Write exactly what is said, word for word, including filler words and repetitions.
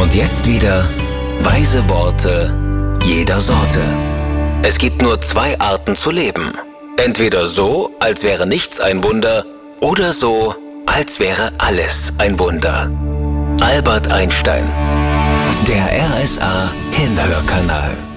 Und jetzt wieder weise Worte jeder Sorte. Es gibt nur zwei Arten zu leben. Entweder so, als wäre nichts ein Wunder, oder so, als wäre alles ein Wunder. Albert Einstein. Der R S A Kinderhörkanal.